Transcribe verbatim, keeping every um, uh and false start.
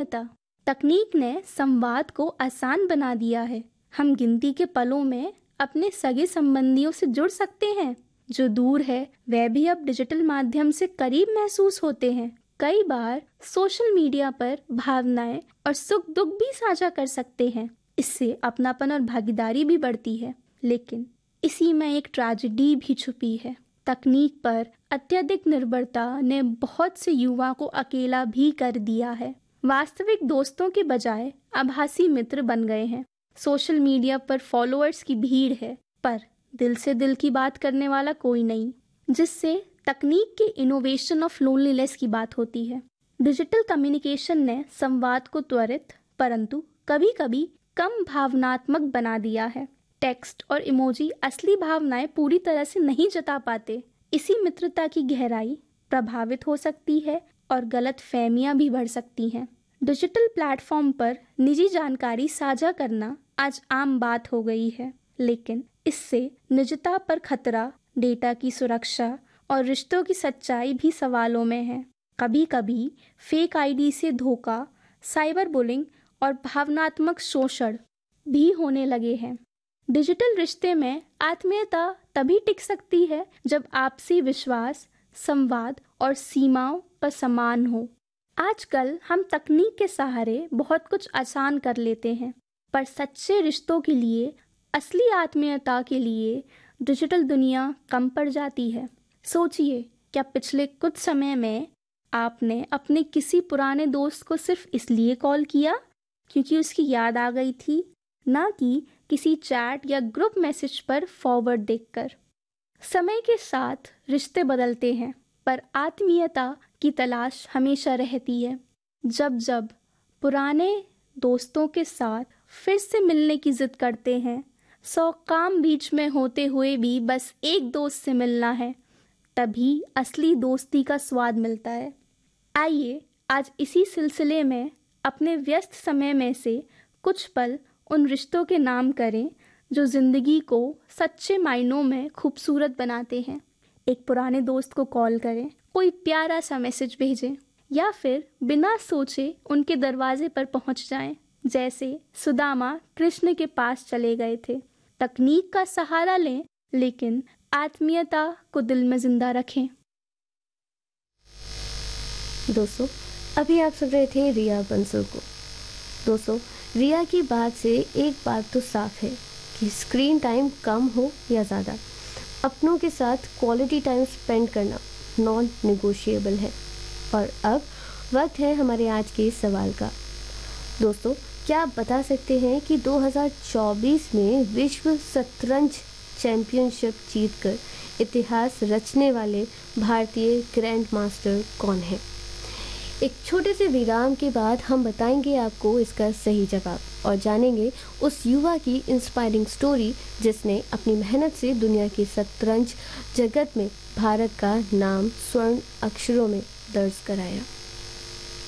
आत्मीयता। तकनीक ने संवाद को आसान बना दिया है। हम गिनती के पलों में अपने सगे संबंधियों से जुड़ सकते हैं। जो दूर है वह भी अब डिजिटल माध्यम से करीब महसूस होते हैं। कई बार सोशल मीडिया पर भावनाएं और सुख दुख भी साझा कर सकते हैं। इससे अपनापन और भागीदारी भी बढ़ती है। लेकिन इसी में एक ट्रेजेडी भी छुपी है। तकनीक पर अत्यधिक निर्भरता ने बहुत से युवा को अकेला भी कर दिया है। वास्तविक दोस्तों के बजाय आभासी मित्र बन गए हैं। सोशल मीडिया पर फॉलोअर्स की भीड़ है, पर दिल से दिल की बात करने वाला कोई नहीं, जिससे तकनीक के इनोवेशन ऑफ लोनलीनेस की बात होती है। डिजिटल कम्युनिकेशन ने संवाद को त्वरित परंतु कभी-कभी कम भावनात्मक बना दिया है। टेक्स्ट और इमोजी असली भावनाएं पूरी तरह से नहीं जता पाते। इसी मित्रता की गहराई प्रभावित हो सकती है और गलत फहमियां भी बढ़ सकती हैं। डिजिटल प्लेटफॉर्म पर निजी जानकारी साझा करना आज आम बात हो गई है, लेकिन इससे निजता पर खतरा, डेटा की सुरक्षा और रिश्तों की सच्चाई भी सवालों में है। कभी कभी फेक आईडी से धोखा, साइबर बुलिंग और भावनात्मक शोषण भी होने लगे हैं। डिजिटल रिश्ते में आत्मीयता तभी टिक सकती है जब आपसी विश्वास, संवाद और सीमाओं का सम्मान हो। आजकल हम तकनीक के सहारे बहुत कुछ आसान कर लेते हैं, पर सच्चे रिश्तों के लिए, असली आत्मीयता के लिए डिजिटल दुनिया कम पड़ जाती है। सोचिए, क्या पिछले कुछ समय में आपने अपने किसी पुराने दोस्त को सिर्फ इसलिए कॉल किया क्योंकि उसकी याद आ गई थी, ना कि किसी चैट या ग्रुप मैसेज पर फॉरवर्ड देखकर। समय के साथ रिश्ते बदलते हैं, पर आत्मीयता की तलाश हमेशा रहती है। जब जब पुराने दोस्तों के साथ फिर से मिलने की जिद करते हैं, सौ काम बीच में होते हुए भी बस एक दोस्त से मिलना है, तभी असली दोस्ती का स्वाद मिलता है। आइए आज इसी सिलसिले में अपने व्यस्त समय में से कुछ पल उन रिश्तों के नाम करें जो जिंदगी को सच्चे मायनों में खूबसूरत बनाते हैं। एक पुराने दोस्त को कॉल करें, कोई प्यारा सा मैसेज भेजें या फिर बिना सोचे उनके दरवाजे पर पहुंच जाएं, जैसे सुदामा कृष्ण के पास चले गए थे। तकनीक का सहारा लें, लेकिन आत्मीयता को दिल में जिंदा रखें। दोस्तों, अभी आप सुन रहे थे रिया बंसल को। दोस्तों, रिया की बात से एक बात तो साफ है कि स्क्रीन टाइम कम हो या ज़्यादा, अपनों के साथ क्वालिटी टाइम स्पेंड करना नॉन नेगोशिएबल है। और अब वक्त है हमारे आज के सवाल का। दोस्तों, क्या आप बता सकते हैं कि दो हज़ार चौबीस में विश्व शतरंज चैंपियनशिप जीतकर इतिहास रचने वाले भारतीय ग्रैंड मास्टर कौन है? एक छोटे से विराम के बाद हम बताएंगे आपको इसका सही जवाब और जानेंगे उस युवा की इंस्पायरिंग स्टोरी जिसने अपनी मेहनत से दुनिया के शतरंज जगत में भारत का नाम स्वर्ण अक्षरों में दर्ज कराया।